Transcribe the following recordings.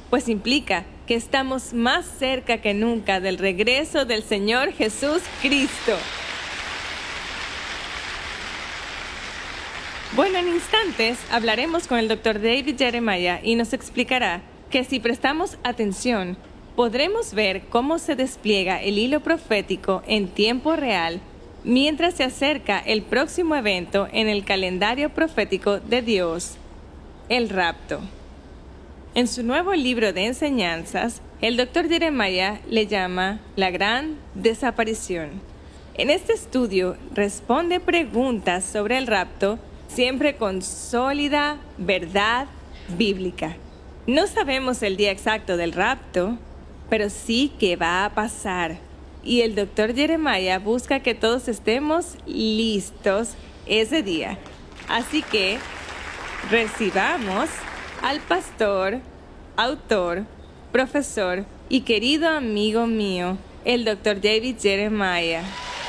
pues implica que estamos más cerca que nunca del regreso del Señor Jesús Cristo. Bueno, en instantes hablaremos con el Dr. David Jeremiah y nos explicará que si prestamos atención, podremos ver cómo se despliega el hilo profético en tiempo real mientras se acerca el próximo evento en el calendario profético de Dios, el rapto. En su nuevo libro de enseñanzas, el Dr. Jeremiah le llama la gran desaparición. En este estudio responde preguntas sobre el rapto, siempre con sólida verdad bíblica. No sabemos el día exacto del rapto, pero sí que va a pasar. Y el Dr. Jeremiah busca que todos estemos listos ese día. Así que recibamos al pastor, autor, profesor y querido amigo mío, el Dr. David Jeremiah.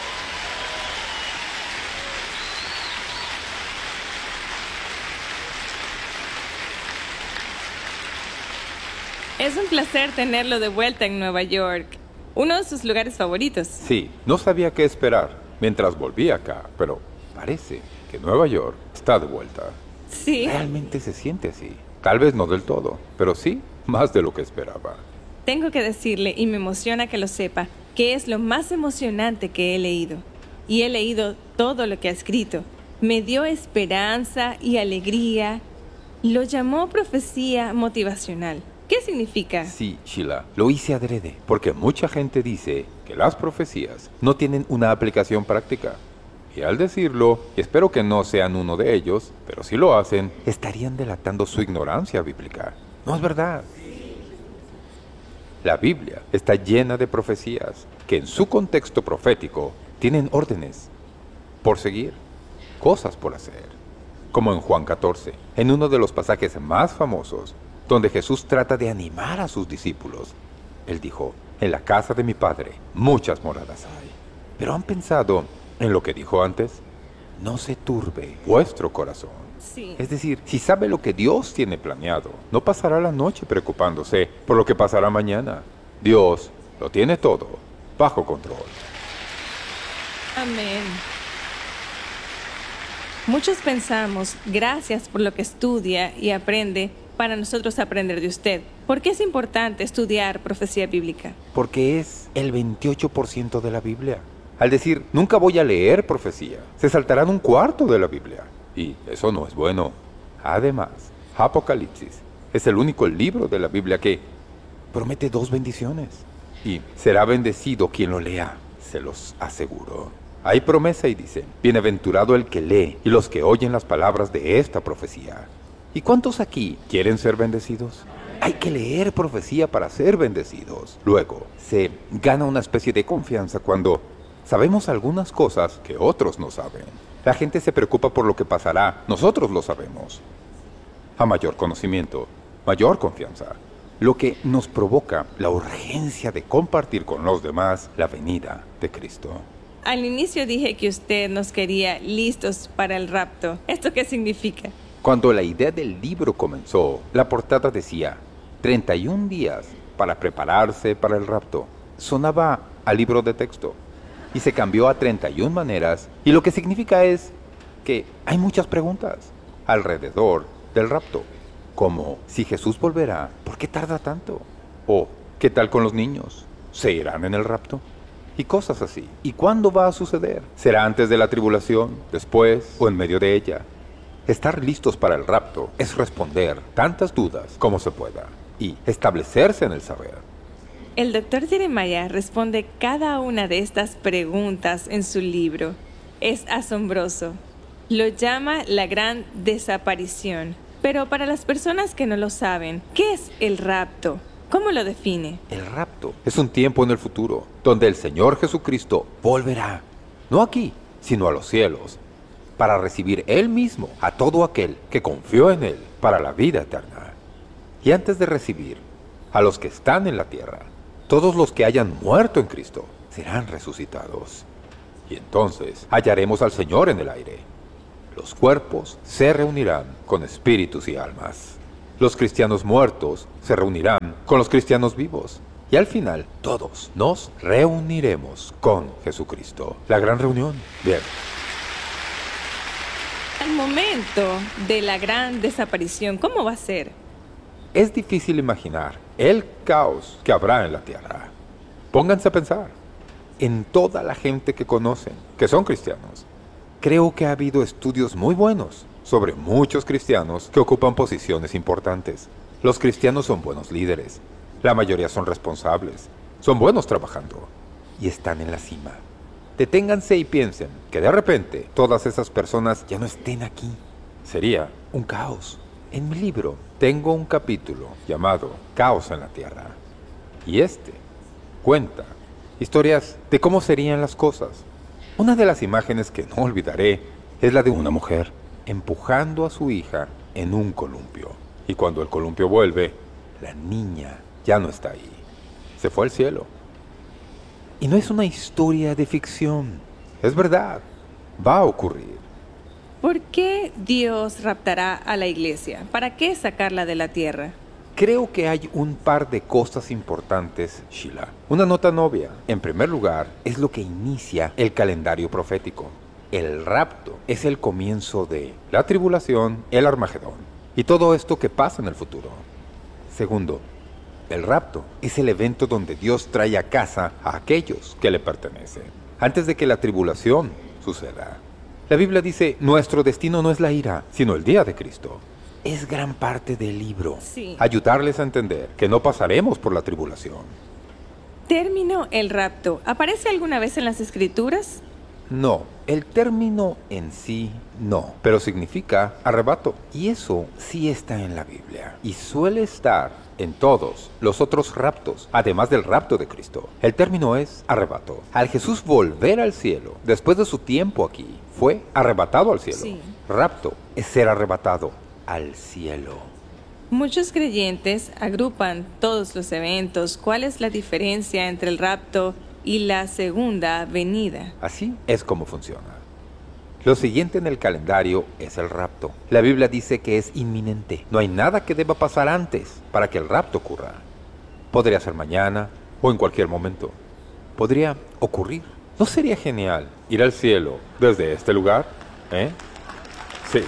Es un placer tenerlo de vuelta en Nueva York, uno de sus lugares favoritos. Sí, no sabía qué esperar mientras volví acá, pero parece que Nueva York está de vuelta. Sí. Realmente se siente así. Tal vez no del todo, pero sí más de lo que esperaba. Tengo que decirle, y me emociona que lo sepa, que es lo más emocionante que he leído. Y he leído todo lo que ha escrito. Me dio esperanza y alegría. Lo llamó profecía motivacional. ¿Qué significa? Sí, Sheila, lo hice adrede, porque mucha gente dice que las profecías no tienen una aplicación práctica. Y al decirlo, espero que no sean uno de ellos, pero si lo hacen, estarían delatando su ignorancia bíblica. No es verdad. La Biblia está llena de profecías que en su contexto profético tienen órdenes por seguir, cosas por hacer. Como en Juan 14, en uno de los pasajes más famosos, donde Jesús trata de animar a sus discípulos. Él dijo, en la casa de mi Padre muchas moradas hay. Pero ¿han pensado en lo que dijo antes? No se turbe vuestro corazón. Sí. Es decir, si sabe lo que Dios tiene planeado, no pasará la noche preocupándose por lo que pasará mañana. Dios lo tiene todo bajo control. Amén. Muchos pensamos, gracias por lo que estudia y aprende, para nosotros aprender de usted. ¿Por qué es importante estudiar profecía bíblica? Porque es el 28% de la Biblia. Al decir, nunca voy a leer profecía, se saltarán un cuarto de la Biblia. Y eso no es bueno. Además, Apocalipsis es el único libro de la Biblia que promete 2 bendiciones. Y será bendecido quien lo lea, se los aseguro. Hay promesa y dice, bienaventurado el que lee y los que oyen las palabras de esta profecía. ¿Y cuántos aquí quieren ser bendecidos? Hay que leer profecía para ser bendecidos. Luego, se gana una especie de confianza cuando sabemos algunas cosas que otros no saben. La gente se preocupa por lo que pasará. Nosotros lo sabemos. A mayor conocimiento, mayor confianza. Lo que nos provoca la urgencia de compartir con los demás la venida de Cristo. Al inicio dije que usted nos quería listos para el rapto. ¿Esto qué significa? Cuando la idea del libro comenzó, la portada decía 31 días para prepararse para el rapto. Sonaba a libro de texto y se cambió a 31 maneras, y lo que significa es que hay muchas preguntas alrededor del rapto, como si Jesús volverá, ¿por qué tarda tanto? O ¿qué tal con los niños? ¿Se irán en el rapto? Y cosas así. ¿Y cuándo va a suceder? ¿Será antes de la tribulación, después o en medio de ella? Estar listos para el rapto es responder tantas dudas como se pueda y establecerse en el saber. El Dr. Jeremiah responde cada una de estas preguntas en su libro. Es asombroso. Lo llama la gran desaparición. Pero para las personas que no lo saben, ¿qué es el rapto? ¿Cómo lo define? El rapto es un tiempo en el futuro donde el Señor Jesucristo volverá, no aquí, sino a los cielos, para recibir Él mismo a todo aquel que confió en Él para la vida eterna. Y antes de recibir a los que están en la tierra, todos los que hayan muerto en Cristo serán resucitados. Y entonces hallaremos al Señor en el aire. Los cuerpos se reunirán con espíritus y almas. Los cristianos muertos se reunirán con los cristianos vivos. Y al final, todos nos reuniremos con Jesucristo. La gran reunión. Bien. Al momento de la gran desaparición, ¿cómo va a ser? Es difícil imaginar el caos que habrá en la tierra. Pónganse a pensar en toda la gente que conocen, que son cristianos. Creo que ha habido estudios muy buenos sobre muchos cristianos que ocupan posiciones importantes. Los cristianos son buenos líderes. La mayoría son responsables. Son buenos trabajando. Y están en la cima. Deténganse y piensen que de repente todas esas personas ya no estén aquí. Sería un caos. En mi libro tengo un capítulo llamado Caos en la Tierra. Y este cuenta historias de cómo serían las cosas. Una de las imágenes que no olvidaré es la de una mujer empujando a su hija en un columpio. Y cuando el columpio vuelve, la niña ya no está ahí. Se fue al cielo. Y no es una historia de ficción. Es verdad. Va a ocurrir. ¿Por qué Dios raptará a la iglesia? ¿Para qué sacarla de la tierra? Creo que hay un par de cosas importantes, Sheila. Una nota novia. En primer lugar, es lo que inicia el calendario profético. El rapto es el comienzo de la tribulación, el Armagedón y todo esto que pasa en el futuro. Segundo, el rapto es el evento donde Dios trae a casa a aquellos que le pertenecen, antes de que la tribulación suceda. La Biblia dice, nuestro destino no es la ira, sino el día de Cristo. Es gran parte del libro. Sí. Ayudarles a entender que no pasaremos por la tribulación. Término el rapto. ¿Aparece alguna vez en las Escrituras? No, el término en sí no, pero significa arrebato. Y eso sí está en la Biblia. Y suele estar en todos los otros raptos, además del rapto de Cristo. El término es arrebato. Al Jesús volver al cielo, después de su tiempo aquí, fue arrebatado al cielo. Sí. Rapto es ser arrebatado al cielo. Muchos creyentes agrupan todos los eventos. ¿Cuál es la diferencia entre el rapto y la segunda venida? Así es como funciona. Lo siguiente en el calendario es el rapto. La Biblia dice que es inminente. No hay nada que deba pasar antes para que el rapto ocurra. Podría ser mañana o en cualquier momento. Podría ocurrir. ¿No sería genial ir al cielo desde este lugar? Sí.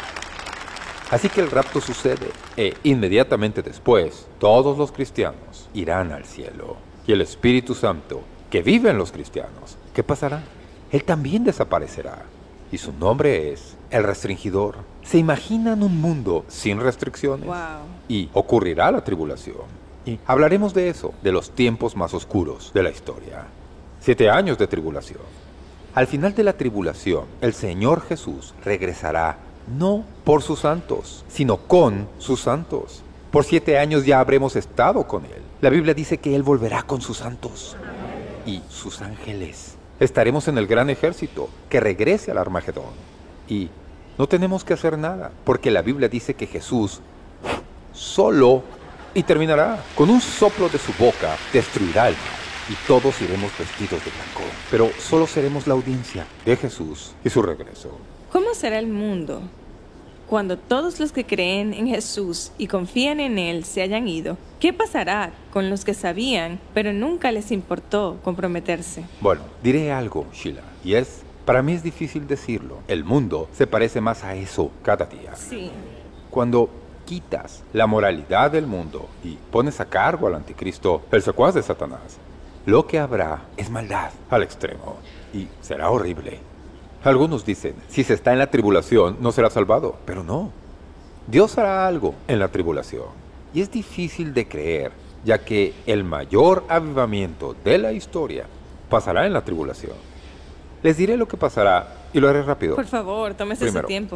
Así que el rapto sucede e inmediatamente después todos los cristianos irán al cielo. Y el Espíritu Santo que vive en los cristianos, ¿qué pasará? Él también desaparecerá. Y su nombre es el Restringidor. ¿Se imaginan un mundo sin restricciones? Wow. Y ocurrirá la tribulación. Y hablaremos de eso, de los tiempos más oscuros de la historia. 7 años de tribulación. Al final de la tribulación, el Señor Jesús regresará no por sus santos, sino con sus santos. Por 7 años ya habremos estado con Él. La Biblia dice que Él volverá con sus santos y sus ángeles. Estaremos en el gran ejército que regrese al Armagedón. Y no tenemos que hacer nada, porque la Biblia dice que Jesús solo y terminará. Con un soplo de su boca destruirá el mal. Y todos iremos vestidos de blanco. Pero solo seremos la audiencia de Jesús y su regreso. ¿Cómo será el mundo cuando todos los que creen en Jesús y confían en Él se hayan ido? ¿Qué pasará con los que sabían, pero nunca les importó comprometerse? Bueno, diré algo, Sheila, y para mí es difícil decirlo. El mundo se parece más a eso cada día. Sí. Cuando quitas la moralidad del mundo y pones a cargo al anticristo, el secuaz de Satanás, lo que habrá es maldad al extremo y será horrible. Algunos dicen, si se está en la tribulación, no será salvado. Pero no. Dios hará algo en la tribulación. Y es difícil de creer, ya que el mayor avivamiento de la historia pasará en la tribulación. Les diré lo que pasará y lo haré rápido. Por favor, tómese su tiempo.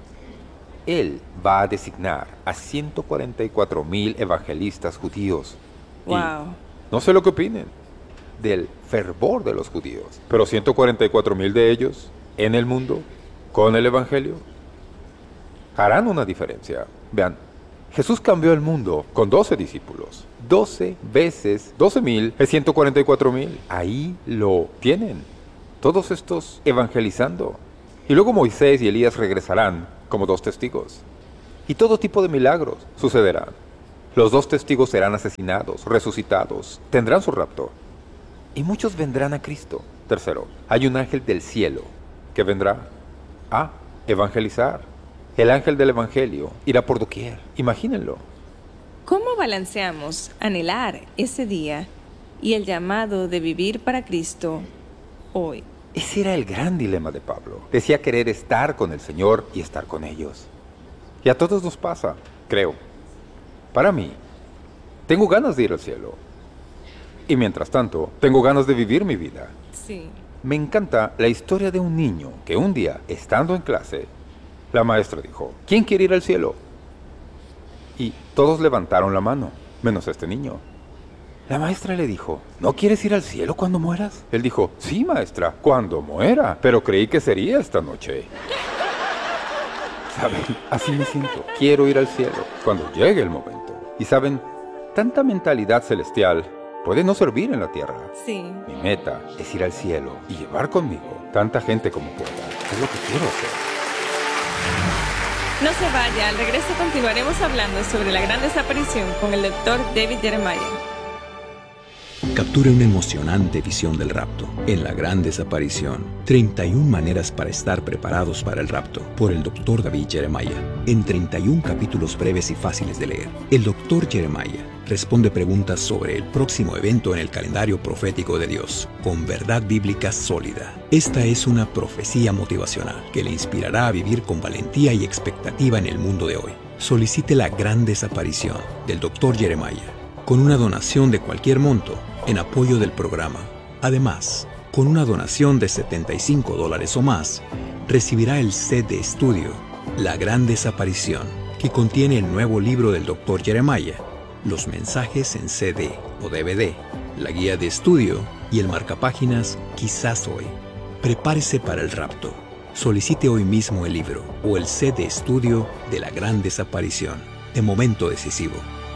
Él va a designar a 144,000 evangelistas judíos. Wow. Y no sé lo que opinen del fervor de los judíos, pero 144,000 de ellos en el mundo, con el Evangelio, harán una diferencia. Vean, Jesús cambió el mundo con 12 discípulos. 12 veces 12,000 es 144,000. Ahí lo tienen. Todos estos evangelizando. Y luego Moisés y Elías regresarán como 2 testigos. Y todo tipo de milagros sucederán. Los 2 testigos serán asesinados, resucitados, tendrán su rapto. Y muchos vendrán a Cristo. Tercero, hay un ángel del cielo que vendrá a evangelizar. El ángel del evangelio irá por doquier. Imagínenlo. ¿Cómo balanceamos anhelar ese día y el llamado de vivir para Cristo hoy? Ese era el gran dilema de Pablo. Decía querer estar con el Señor y estar con ellos. Y a todos nos pasa, creo. Para mí, tengo ganas de ir al cielo. Y mientras tanto, tengo ganas de vivir mi vida. Sí. Me encanta la historia de un niño que un día, estando en clase, la maestra dijo, ¿quién quiere ir al cielo? Y todos levantaron la mano, menos este niño. La maestra le dijo, ¿no quieres ir al cielo cuando mueras? Él dijo, sí, maestra, cuando muera, pero creí que sería esta noche. ¿Saben? Así me siento. Quiero ir al cielo cuando llegue el momento. Y ¿saben? Tanta mentalidad celestial puede no servir en la tierra. Sí. Mi meta es ir al cielo y llevar conmigo tanta gente como pueda. Es lo que quiero hacer. No se vaya, al regreso continuaremos hablando sobre la gran desaparición con el Dr. David Jeremiah. Capture una emocionante visión del rapto en La Gran Desaparición. 31 maneras para estar preparados para el rapto, por el Dr. David Jeremiah. En 31 capítulos breves y fáciles de leer, el Dr. Jeremiah responde preguntas sobre el próximo evento en el calendario profético de Dios, con verdad bíblica sólida. Esta es una profecía motivacional que le inspirará a vivir con valentía y expectativa en el mundo de hoy. Solicite La Gran Desaparición del Dr. Jeremiah con una donación de cualquier monto en apoyo del programa. Además, con una donación de $75 o más, recibirá el set de estudio La Gran Desaparición, que contiene el nuevo libro del Dr. Jeremiah, los mensajes en CD o DVD, la guía de estudio y el marcapáginas Quizás Hoy. Prepárese para el rapto. Solicite hoy mismo el libro o el set de estudio de La Gran Desaparición, de momento decisivo.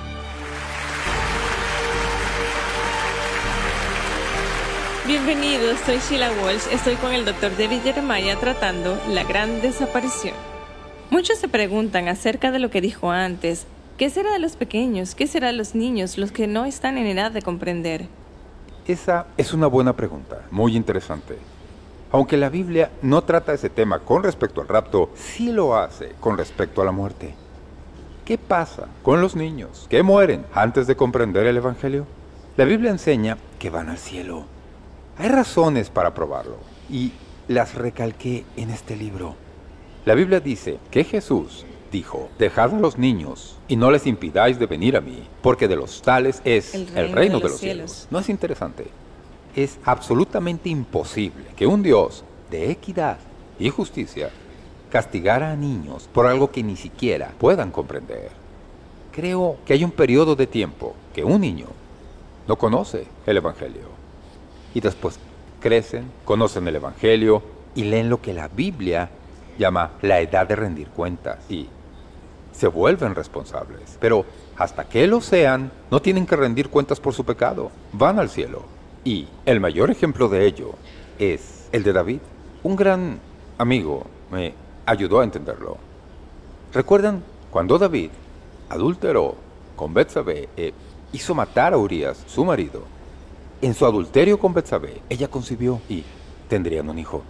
Bienvenidos, soy Sheila Walsh, estoy con el Dr. David Jeremiah tratando La Gran Desaparición. Muchos se preguntan acerca de lo que dijo antes. ¿Qué será de los pequeños? ¿Qué será de los niños, los que no están en edad de comprender? Esa es una buena pregunta, muy interesante. Aunque la Biblia no trata ese tema con respecto al rapto, sí lo hace con respecto a la muerte. ¿Qué pasa con los niños que mueren antes de comprender el Evangelio? La Biblia enseña que van al cielo. Hay razones para probarlo, y las recalqué en este libro. La Biblia dice que Jesús dijo, dejad a los niños y no les impidáis de venir a mí, porque de los tales es el reino de los cielos. ¿No es interesante? Es absolutamente imposible que un Dios de equidad y justicia castigara a niños por algo que ni siquiera puedan comprender. Creo que hay un periodo de tiempo que un niño no conoce el Evangelio. Y después crecen, conocen el Evangelio y leen lo que la Biblia llama la edad de rendir cuentas y se vuelven responsables. Pero hasta que lo sean, no tienen que rendir cuentas por su pecado. Van al cielo. Y el mayor ejemplo de ello es el de David. Un gran amigo me ayudó a entenderlo. ¿Recuerdan cuando David adulteró con Betsabé e hizo matar a Urías, su marido? En su adulterio con Betsabé, ella concibió y tendrían un hijo.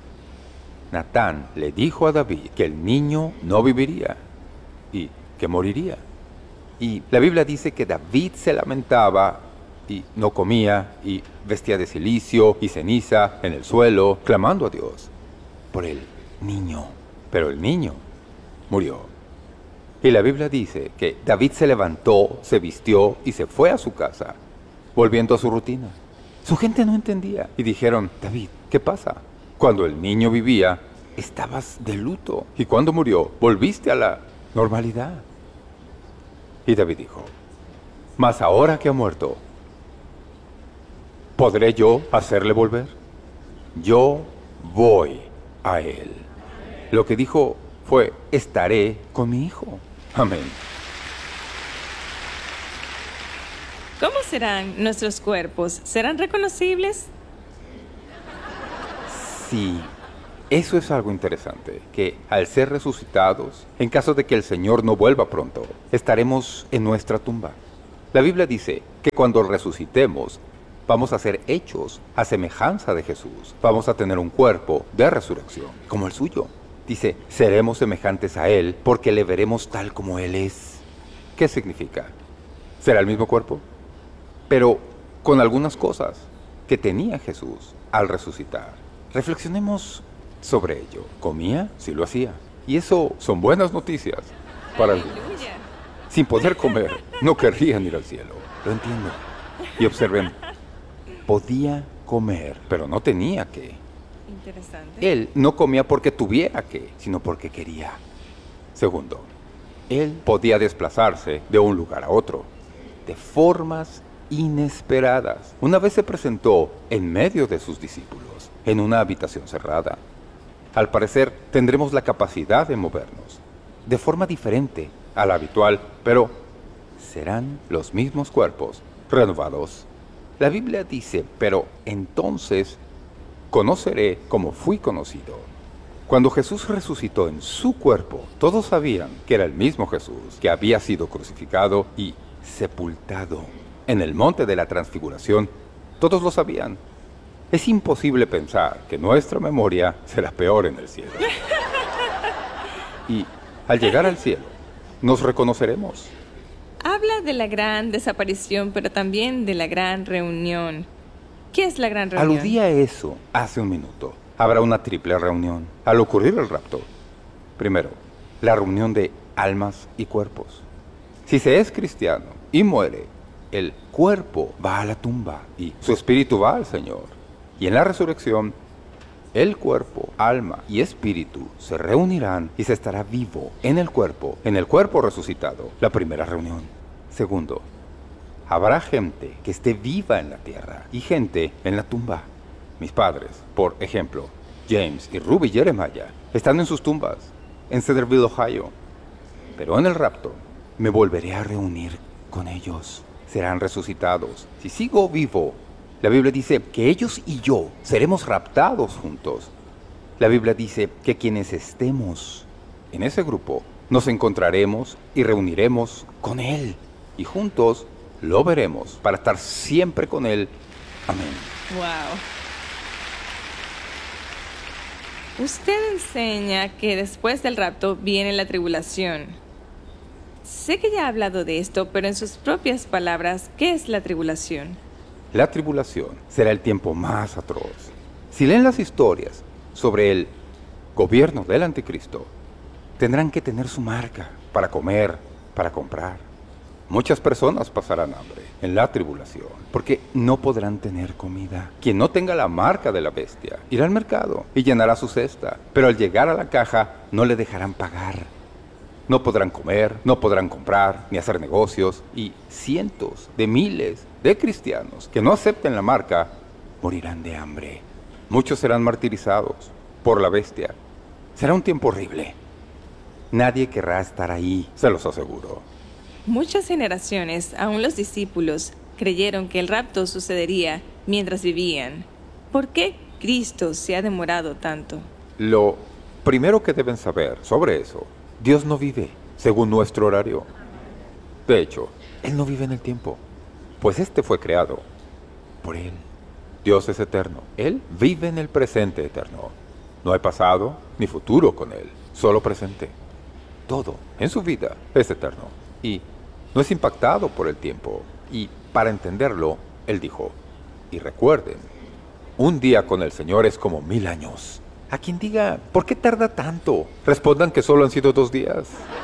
Natán le dijo a David que el niño no viviría y que moriría. Y la Biblia dice que David se lamentaba y no comía y vestía de cilicio y ceniza en el suelo, clamando a Dios por el niño. Pero el niño murió. Y la Biblia dice que David se levantó, se vistió y se fue a su casa, volviendo a su rutina. Su gente no entendía y dijeron, David, ¿qué pasa? Cuando el niño vivía, estabas de luto y cuando murió, volviste a la normalidad. Y David dijo, mas ahora que ha muerto, ¿podré yo hacerle volver? Yo voy a él. Lo que dijo fue, estaré con mi hijo. Amén. ¿Cómo serán nuestros cuerpos? ¿Serán reconocibles? Sí, eso es algo interesante, que al ser resucitados, en caso de que el Señor no vuelva pronto, estaremos en nuestra tumba. La Biblia dice que cuando resucitemos, vamos a ser hechos a semejanza de Jesús. Vamos a tener un cuerpo de resurrección, como el suyo. Dice, seremos semejantes a Él porque le veremos tal como Él es. ¿Qué significa? ¿Será el mismo cuerpo? Pero con algunas cosas que tenía Jesús al resucitar. Reflexionemos sobre ello. ¿Comía? Sí lo hacía. Y eso son buenas noticias para algunos. Sin poder comer, no querrían ir al cielo. Lo entiendo. Y observen, podía comer, pero no tenía que. Interesante. Él no comía porque tuviera que, sino porque quería. Segundo, él podía desplazarse de un lugar a otro, de formas inesperadas. Una vez se presentó en medio de sus discípulos, en una habitación cerrada. Al parecer, tendremos la capacidad de movernos, de forma diferente a la habitual, pero serán los mismos cuerpos, renovados. La Biblia dice, pero entonces conoceré como fui conocido. Cuando Jesús resucitó en su cuerpo, todos sabían que era el mismo Jesús, que había sido crucificado y sepultado. En el monte de la transfiguración, todos lo sabían. Es imposible pensar que nuestra memoria será peor en el cielo. Y al llegar al cielo, nos reconoceremos. Habla de la gran desaparición, pero también de la gran reunión. ¿Qué es la gran reunión? Aludía a eso hace un minuto. Habrá una triple reunión al ocurrir el rapto. Primero, la reunión de almas y cuerpos. Si se es cristiano y muere, el cuerpo va a la tumba y su espíritu va al Señor. Y en la resurrección, el cuerpo, alma y espíritu se reunirán y se estará vivo en el cuerpo resucitado, la primera reunión. Segundo, habrá gente que esté viva en la tierra y gente en la tumba. Mis padres, por ejemplo, James y Ruby Jeremiah, están en sus tumbas, en Cedarville, Ohio. Pero en el rapto, me volveré a reunir con ellos. Serán resucitados. Si sigo vivo, la Biblia dice que ellos y yo seremos raptados juntos. La Biblia dice que quienes estemos en ese grupo, nos encontraremos y reuniremos con Él. Y juntos lo veremos para estar siempre con Él. Amén. Wow. Usted enseña que después del rapto viene la tribulación. Sé que ya ha hablado de esto, pero en sus propias palabras, ¿qué es la tribulación? La tribulación será el tiempo más atroz. Si leen las historias sobre el gobierno del anticristo, tendrán que tener su marca para comer, para comprar. Muchas personas pasarán hambre en la tribulación porque no podrán tener comida. Quien no tenga la marca de la bestia irá al mercado y llenará su cesta, pero al llegar a la caja no le dejarán pagar. No podrán comer, no podrán comprar ni hacer negocios, y cientos de miles de cristianos que no acepten la marca morirán de hambre. Muchos serán martirizados por la bestia. Será un tiempo horrible. Nadie querrá estar ahí, se los aseguro. Muchas generaciones, aún los discípulos, creyeron que el rapto sucedería mientras vivían. ¿Por qué Cristo se ha demorado tanto? Lo primero que deben saber sobre eso, Dios no vive según nuestro horario. De hecho, Él no vive en el tiempo, pues este fue creado por Él. Dios es eterno. Él vive en el presente eterno. No hay pasado ni futuro con Él, solo presente. Todo en su vida es eterno y no es impactado por el tiempo. Y para entenderlo, Él dijo, y recuerden, un día con el Señor es como 1000 años. A quien diga, ¿por qué tarda tanto? Respondan que solo han sido 2 días.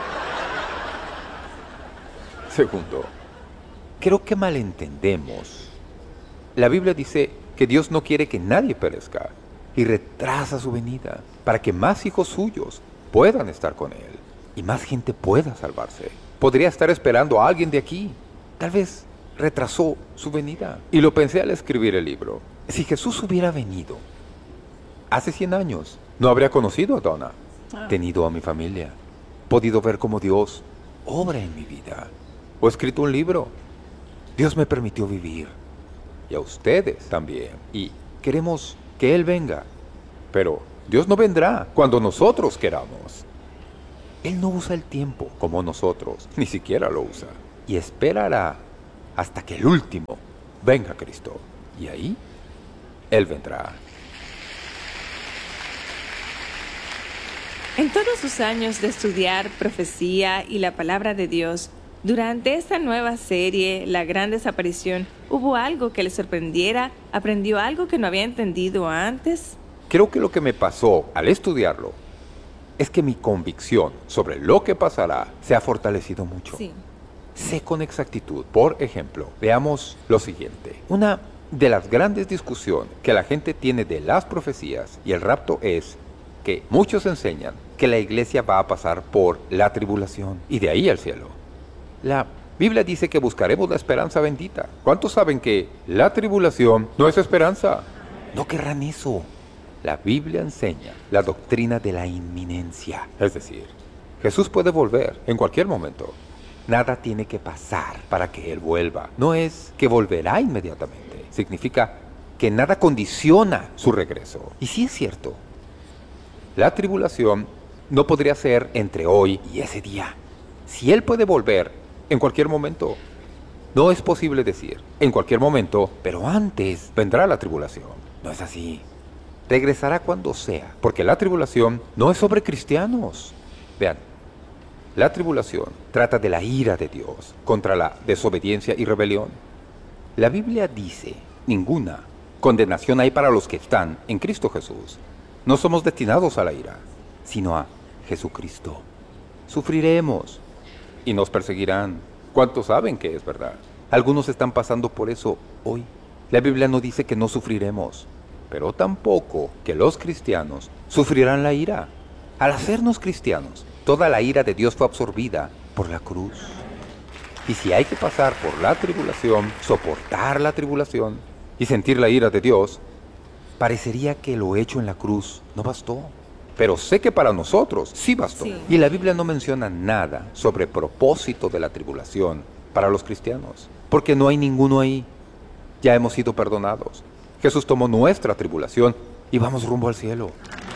Segundo, creo que malentendemos. La Biblia dice que Dios no quiere que nadie perezca y retrasa su venida para que más hijos suyos puedan estar con Él y más gente pueda salvarse. Podría estar esperando a alguien de aquí. Tal vez retrasó su venida. Y lo pensé al escribir el libro. Si Jesús hubiera venido hace 100 años, no habría conocido a Donna, tenido a mi familia, podido ver cómo Dios obra en mi vida, o escrito un libro. Dios me permitió vivir, y a ustedes también, y queremos que Él venga, pero Dios no vendrá cuando nosotros queramos. Él no usa el tiempo como nosotros, ni siquiera lo usa, y esperará hasta que el último venga Cristo. Y ahí, Él vendrá. En todos sus años de estudiar profecía y la palabra de Dios, durante esta nueva serie, La Gran Desaparición, ¿hubo algo que le sorprendiera? ¿Aprendió algo que no había entendido antes? Creo que lo que me pasó al estudiarlo es que mi convicción sobre lo que pasará se ha fortalecido mucho. Sí. Sé con exactitud. Por ejemplo, veamos lo siguiente. Una de las grandes discusiones que la gente tiene de las profecías y el rapto es que muchos enseñan que la iglesia va a pasar por la tribulación y de ahí al cielo. La Biblia dice que buscaremos la esperanza bendita. ¿Cuántos saben que la tribulación no es esperanza? No querrán eso. La Biblia enseña la doctrina de la inminencia. Es decir, Jesús puede volver en cualquier momento. Nada tiene que pasar para que Él vuelva. No es que volverá inmediatamente. Significa que nada condiciona su regreso. Y sí es cierto. La tribulación no podría ser entre hoy y ese día. Si Él puede volver en cualquier momento, no es posible decir en cualquier momento, pero antes vendrá la tribulación. No es así. Regresará cuando sea, porque la tribulación no es sobre cristianos. Vean, la tribulación trata de la ira de Dios contra la desobediencia y rebelión. La Biblia dice, ninguna condenación hay para los que están en Cristo Jesús. No somos destinados a la ira, sino a Jesucristo. Sufriremos y nos perseguirán. ¿Cuántos saben que es verdad? Algunos están pasando por eso hoy. La Biblia no dice que no sufriremos, pero tampoco que los cristianos sufrirán la ira. Al hacernos cristianos, toda la ira de Dios fue absorbida por la cruz. Y si hay que pasar por la tribulación, soportar la tribulación y sentir la ira de Dios, parecería que lo hecho en la cruz no bastó. Pero sé que para nosotros sí bastó. Sí. Y la Biblia no menciona nada sobre propósito de la tribulación para los cristianos, porque no hay ninguno ahí. Ya hemos sido perdonados. Jesús tomó nuestra tribulación y vamos rumbo al cielo.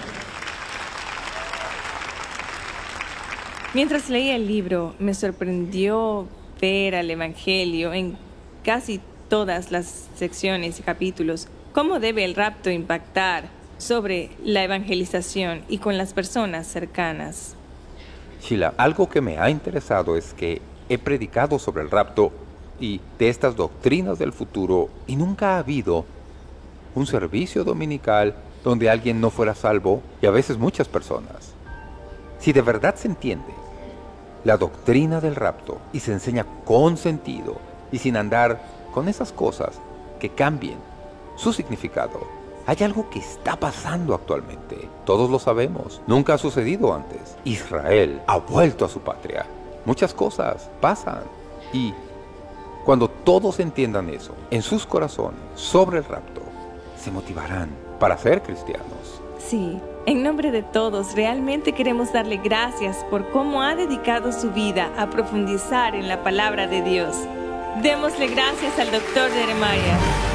Mientras leía el libro, me sorprendió ver al Evangelio en casi todas las secciones y capítulos. ¿Cómo debe el rapto impactar sobre la evangelización y con las personas cercanas? Sheila, algo que me ha interesado es que he predicado sobre el rapto y de estas doctrinas del futuro y nunca ha habido un servicio dominical donde alguien no fuera salvo y a veces muchas personas. Si de verdad se entiende la doctrina del rapto y se enseña con sentido y sin andar con esas cosas que cambien su significado, hay algo que está pasando actualmente. Todos lo sabemos. Nunca ha sucedido antes. Israel ha vuelto a su patria. Muchas cosas pasan. Y cuando todos entiendan eso en sus corazones sobre el rapto, se motivarán para ser cristianos. Sí, en nombre de todos, realmente queremos darle gracias por cómo ha dedicado su vida a profundizar en la palabra de Dios. Démosle gracias al Dr. Jeremiah.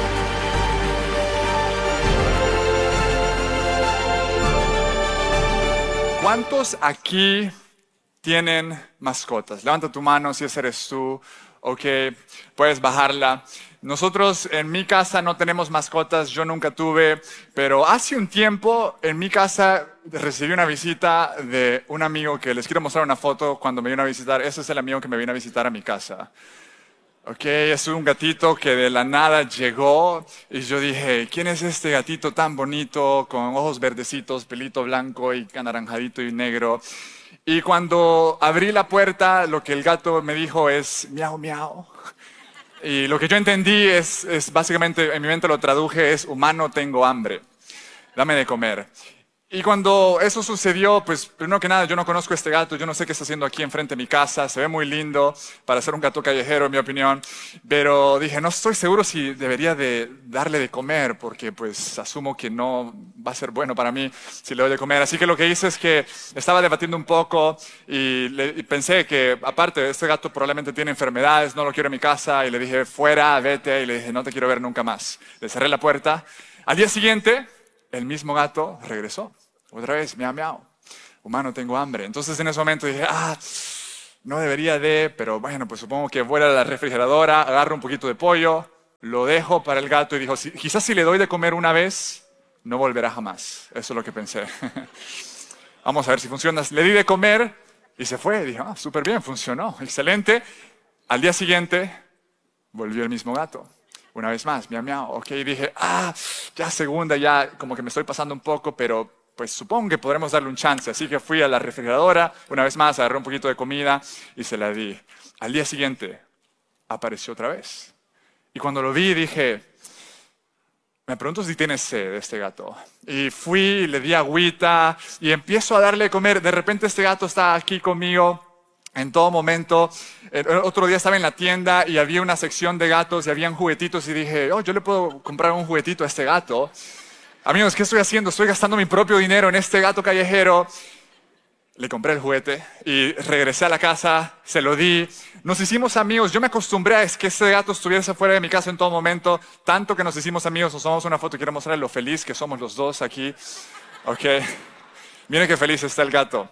¿Cuántos aquí tienen mascotas? Levanta tu mano si ese eres tú. Ok, puedes bajarla. Nosotros en mi casa no tenemos mascotas, yo nunca tuve, pero hace un tiempo en mi casa recibí una visita de un amigo que les quiero mostrar una foto cuando me vino a visitar. Ese es el amigo que me vino a visitar a mi casa. Ok, es un gatito que de la nada llegó y yo dije, ¿quién es este gatito tan bonito con ojos verdecitos, pelito blanco y anaranjadito y negro? Y cuando abrí la puerta, lo que el gato me dijo es miau, miau. Y lo que yo entendí es básicamente, en mi mente lo traduje, es humano, tengo hambre, dame de comer. Y cuando eso sucedió, pues primero que nada, yo no conozco a este gato, yo no sé qué está haciendo aquí enfrente de mi casa, se ve muy lindo para ser un gato callejero, en mi opinión, pero dije, no estoy seguro si debería de darle de comer, porque pues asumo que no va a ser bueno para mí si le doy de comer. Así que lo que hice es que estaba debatiendo un poco y pensé que, aparte, este gato probablemente tiene enfermedades, no lo quiero en mi casa, y le dije, fuera, vete, y le dije, no te quiero ver nunca más. Le cerré la puerta. Al día siguiente, el mismo gato regresó. Otra vez, miau, miau. Humano, tengo hambre. Entonces en ese momento dije, no debería de, pero bueno, pues supongo que voy a la refrigeradora, agarro un poquito de pollo, lo dejo para el gato y dijo, quizás si le doy de comer una vez, no volverá jamás. Eso es lo que pensé. Vamos a ver si funciona. Le di de comer y se fue. Dije, súper bien, funcionó, excelente. Al día siguiente, volvió el mismo gato. Una vez más, miau, miau. Ok, dije, ya segunda, ya como que me estoy pasando un poco, pero pues supongo que podremos darle un chance. Así que fui a la refrigeradora, una vez más, agarré un poquito de comida y se la di. Al día siguiente, apareció otra vez. Y cuando lo vi, dije, me pregunto si tiene sed este gato. Y fui, le di agüita y empiezo a darle de comer. De repente este gato está aquí conmigo en todo momento. Otro día estaba en la tienda y había una sección de gatos y habían juguetitos y dije, yo le puedo comprar un juguetito a este gato. Amigos, ¿qué estoy haciendo? Estoy gastando mi propio dinero en este gato callejero. Le compré el juguete y regresé a la casa, se lo di. Nos hicimos amigos. Yo me acostumbré a que ese gato estuviese fuera de mi casa en todo momento. Tanto que nos hicimos amigos. Nos tomamos una foto y quiero mostrarles lo feliz que somos los dos aquí. Ok. Miren qué feliz está el gato.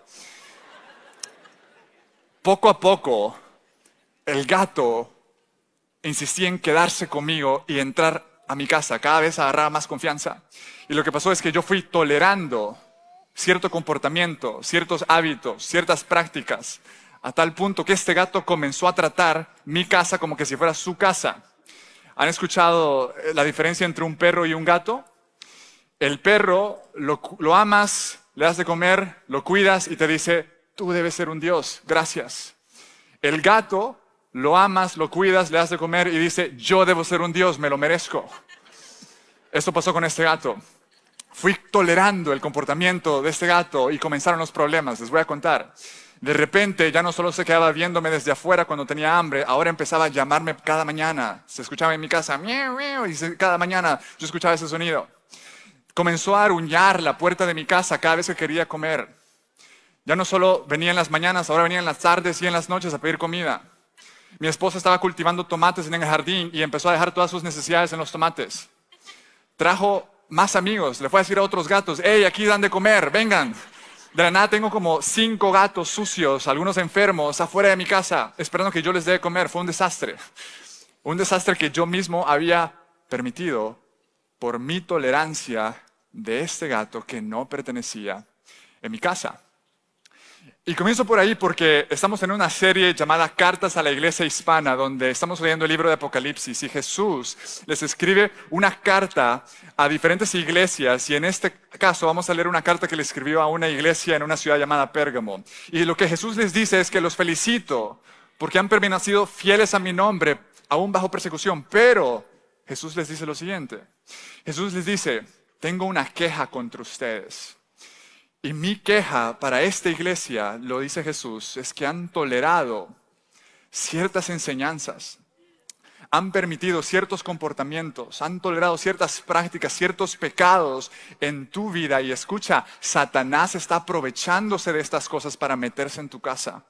Poco a poco, el gato insistía en quedarse conmigo y entrar a mi casa. Cada vez agarraba más confianza. Y lo que pasó es que yo fui tolerando cierto comportamiento, ciertos hábitos, ciertas prácticas, a tal punto que este gato comenzó a tratar mi casa como que si fuera su casa. ¿Han escuchado la diferencia entre un perro y un gato? El perro lo amas, le das de comer, lo cuidas y te dice, tú debes ser un Dios, gracias. El gato lo amas, lo cuidas, le das de comer y dice, yo debo ser un Dios, me lo merezco. Esto pasó con este gato. Fui tolerando el comportamiento de este gato y comenzaron los problemas, les voy a contar. De repente ya no solo se quedaba viéndome desde afuera cuando tenía hambre, ahora empezaba a llamarme cada mañana. Se escuchaba en mi casa, miau, miau, y cada mañana yo escuchaba ese sonido. Comenzó a aruñar la puerta de mi casa cada vez que quería comer. Ya no solo venía en las mañanas, ahora venía en las tardes y en las noches a pedir comida. Mi esposa estaba cultivando tomates en el jardín y empezó a dejar todas sus necesidades en los tomates. Trajo más amigos, le fue a decir a otros gatos, hey, aquí dan de comer, vengan. De la nada tengo como 5 gatos sucios, algunos enfermos, afuera de mi casa, esperando que yo les dé de comer. Fue un desastre. Un desastre que yo mismo había permitido por mi tolerancia de este gato que no pertenecía en mi casa. Y comienzo por ahí porque estamos en una serie llamada Cartas a la Iglesia Hispana, donde estamos leyendo el libro de Apocalipsis y Jesús les escribe una carta a diferentes iglesias y en este caso vamos a leer una carta que le escribió a una iglesia en una ciudad llamada Pérgamo. Y lo que Jesús les dice es que los felicito porque han permanecido fieles a mi nombre, aún bajo persecución, pero Jesús les dice lo siguiente. Jesús les dice, tengo una queja contra ustedes. Y mi queja para esta iglesia, lo dice Jesús, es que han tolerado ciertas enseñanzas, han permitido ciertos comportamientos, han tolerado ciertas prácticas, ciertos pecados en tu vida. Y escucha, Satanás está aprovechándose de estas cosas para meterse en tu casa.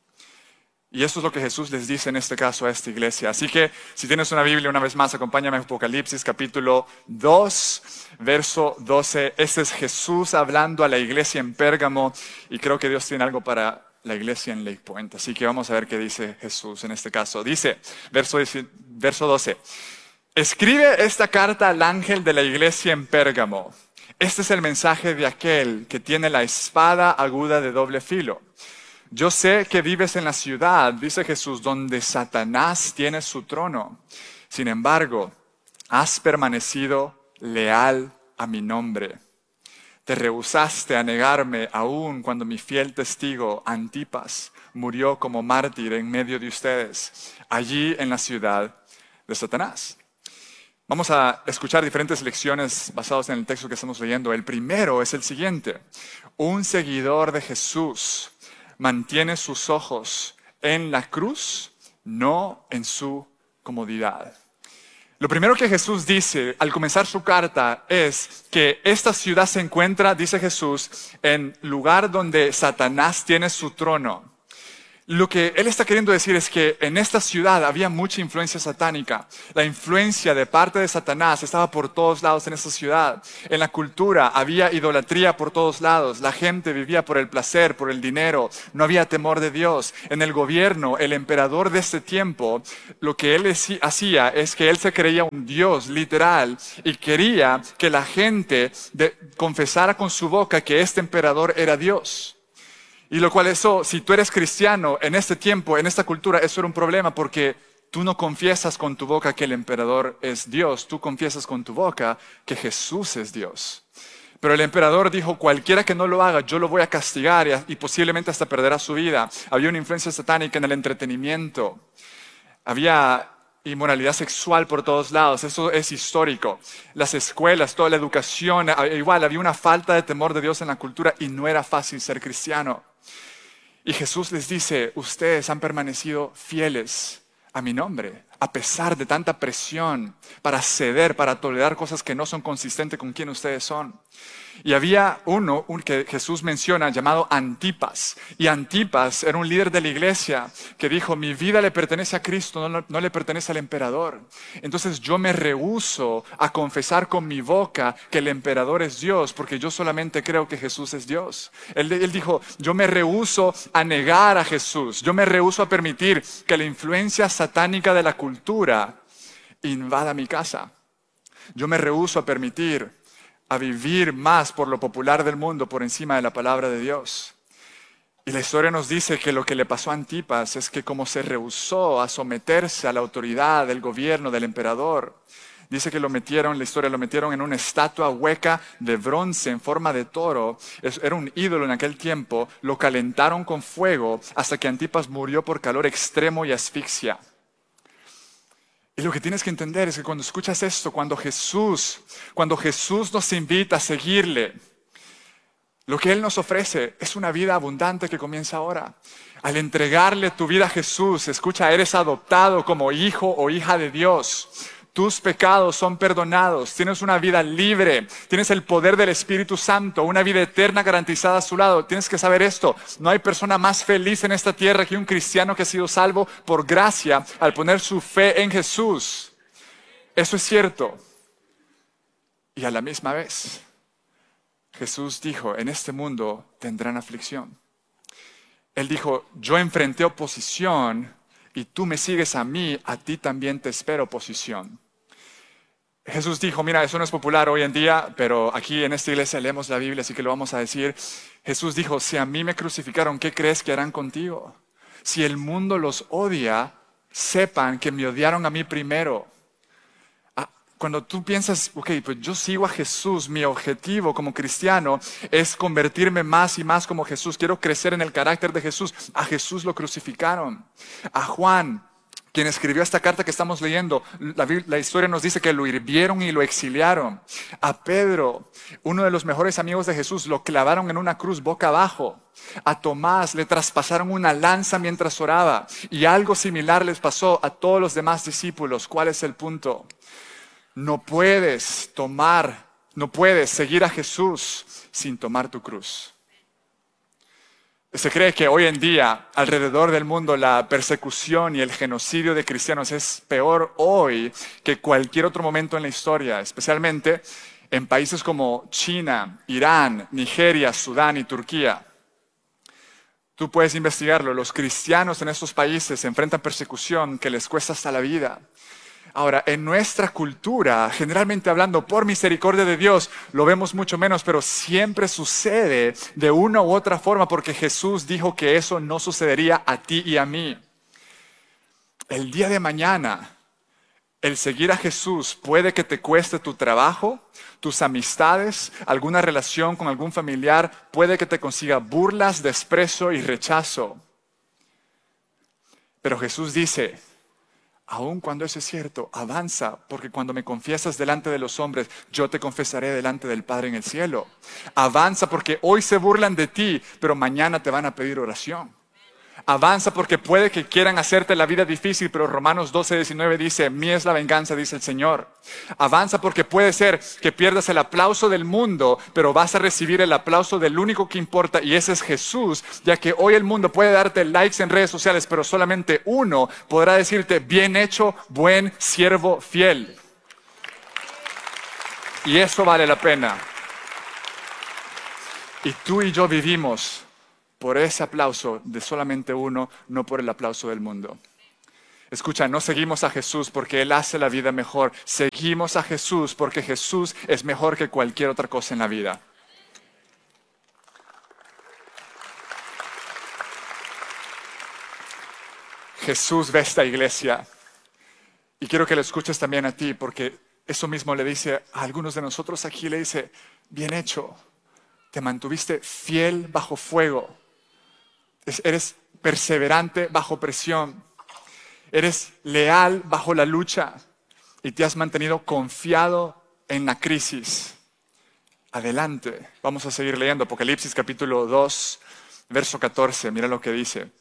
Y eso es lo que Jesús les dice en este caso a esta iglesia. Así que si tienes una Biblia, una vez más, acompáñame a Apocalipsis capítulo 2, verso 12. Este es Jesús hablando a la iglesia en Pérgamo y creo que Dios tiene algo para la iglesia en Lake Point. Así que vamos a ver qué dice Jesús en este caso. Dice, verso 12, escribe esta carta al ángel de la iglesia en Pérgamo. Este es el mensaje de aquel que tiene la espada aguda de doble filo. Yo sé que vives en la ciudad, dice Jesús, donde Satanás tiene su trono. Sin embargo, has permanecido leal a mi nombre. Te rehusaste a negarme aún cuando mi fiel testigo Antipas murió como mártir en medio de ustedes, allí en la ciudad de Satanás. Vamos a escuchar diferentes lecciones basadas en el texto que estamos leyendo. El primero es el siguiente. Un seguidor de Jesús mantiene sus ojos en la cruz, no en su comodidad. Lo primero que Jesús dice al comenzar su carta es que esta ciudad se encuentra, dice Jesús, en lugar donde Satanás tiene su trono. Lo que él está queriendo decir es que en esta ciudad había mucha influencia satánica. La influencia de parte de Satanás estaba por todos lados en esta ciudad. En la cultura había idolatría por todos lados. La gente vivía por el placer, por el dinero. No había temor de Dios. En el gobierno, el emperador de este tiempo, lo que él hacía es que él se creía un Dios literal y quería que la gente confesara con su boca que este emperador era Dios. Y lo cual eso, si tú eres cristiano en este tiempo, en esta cultura, eso era un problema porque tú no confiesas con tu boca que el emperador es Dios, tú confiesas con tu boca que Jesús es Dios. Pero el emperador dijo, cualquiera que no lo haga, yo lo voy a castigar y posiblemente hasta perderá su vida. Había una influencia satánica en el entretenimiento. Había inmoralidad sexual por todos lados, eso es histórico. Las escuelas, toda la educación, igual había una falta de temor de Dios en la cultura y no era fácil ser cristiano. Y Jesús les dice, ustedes han permanecido fieles a mi nombre, a pesar de tanta presión para ceder, para tolerar cosas que no son consistentes con quien ustedes son. Y había uno que Jesús menciona llamado Antipas. Y Antipas era un líder de la iglesia que dijo, mi vida le pertenece a Cristo, no le pertenece al emperador. Entonces yo me rehúso a confesar con mi boca que el emperador es Dios, porque yo solamente creo que Jesús es Dios. Él dijo, yo me rehúso a negar a Jesús. Yo me rehúso a permitir que la influencia satánica de la cultura invada mi casa. Yo me rehúso a permitir a vivir más por lo popular del mundo por encima de la palabra de Dios. Y la historia nos dice que lo que le pasó a Antipas es que como se rehusó a someterse a la autoridad del gobierno del emperador, dice que la historia lo metieron en una estatua hueca de bronce en forma de toro. Era un ídolo en aquel tiempo, lo calentaron con fuego hasta que Antipas murió por calor extremo y asfixia. Y lo que tienes que entender es que cuando escuchas esto, cuando Jesús nos invita a seguirle, lo que Él nos ofrece es una vida abundante que comienza ahora. Al entregarle tu vida a Jesús, escucha, eres adoptado como hijo o hija de Dios. Tus pecados son perdonados, tienes una vida libre, tienes el poder del Espíritu Santo, una vida eterna garantizada a su lado. Tienes que saber esto, no hay persona más feliz en esta tierra que un cristiano que ha sido salvo por gracia al poner su fe en Jesús. Eso es cierto. Y a la misma vez, Jesús dijo, en este mundo tendrán aflicción. Él dijo, yo enfrenté oposición y tú me sigues a mí, a ti también te espero oposición. Jesús dijo, mira, eso no es popular hoy en día, pero aquí en esta iglesia leemos la Biblia, así que lo vamos a decir. Jesús dijo, si a mí me crucificaron, ¿qué crees que harán contigo? Si el mundo los odia, sepan que me odiaron a mí primero. Cuando tú piensas, ok, pues yo sigo a Jesús, mi objetivo como cristiano es convertirme más y más como Jesús. Quiero crecer en el carácter de Jesús. A Jesús lo crucificaron. A Juan, quien escribió esta carta que estamos leyendo, la historia nos dice que lo hirvieron y lo exiliaron. A Pedro, uno de los mejores amigos de Jesús, lo clavaron en una cruz boca abajo. A Tomás le traspasaron una lanza mientras oraba. Y algo similar les pasó a todos los demás discípulos. ¿Cuál es el punto? No puedes seguir a Jesús sin tomar tu cruz. Se cree que hoy en día, alrededor del mundo, la persecución y el genocidio de cristianos es peor hoy que cualquier otro momento en la historia, especialmente en países como China, Irán, Nigeria, Sudán y Turquía. Tú puedes investigarlo. Los cristianos en estos países enfrentan persecución que les cuesta hasta la vida. Ahora, en nuestra cultura, generalmente hablando por misericordia de Dios, lo vemos mucho menos, pero siempre sucede de una u otra forma porque Jesús dijo que eso no sucedería a ti y a mí. El día de mañana, el seguir a Jesús puede que te cueste tu trabajo, tus amistades, alguna relación con algún familiar, puede que te consiga burlas, desprecio y rechazo. Pero Jesús dice, aun cuando eso es cierto, avanza, porque cuando me confiesas delante de los hombres, yo te confesaré delante del Padre en el cielo. Avanza porque hoy se burlan de ti, pero mañana te van a pedir oración. Avanza porque puede que quieran hacerte la vida difícil, pero Romanos 12:19 dice, mía es la venganza, dice el Señor. Avanza porque puede ser que pierdas el aplauso del mundo, pero vas a recibir el aplauso del único que importa, y ese es Jesús, ya que hoy el mundo puede darte likes en redes sociales, pero solamente uno podrá decirte, bien hecho, buen siervo fiel. Y eso vale la pena. Y tú y yo vivimos por ese aplauso de solamente uno, no por el aplauso del mundo. Escucha, no seguimos a Jesús porque Él hace la vida mejor. Seguimos a Jesús porque Jesús es mejor que cualquier otra cosa en la vida. Jesús ve esta iglesia. Y quiero que lo escuches también a ti, porque eso mismo le dice a algunos de nosotros aquí, le dice, bien hecho, te mantuviste fiel bajo fuego. Eres perseverante bajo presión. Eres leal bajo la lucha y te has mantenido confiado en la crisis. Adelante. Vamos a seguir leyendo Apocalipsis capítulo 2, verso 14. Mira lo que dice.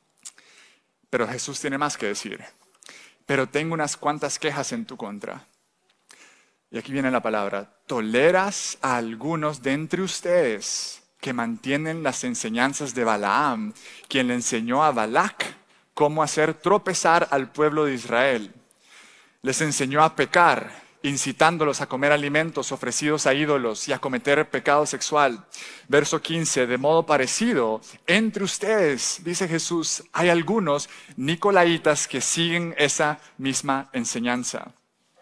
Pero Jesús tiene más que decir. Pero tengo unas cuantas quejas en tu contra. Y aquí viene la palabra. Toleras a algunos de entre ustedes que mantienen las enseñanzas de Balaam, quien le enseñó a Balac cómo hacer tropezar al pueblo de Israel. Les enseñó a pecar, incitándolos a comer alimentos ofrecidos a ídolos y a cometer pecado sexual. Verso 15, de modo parecido, entre ustedes, dice Jesús, hay algunos nicolaitas que siguen esa misma enseñanza.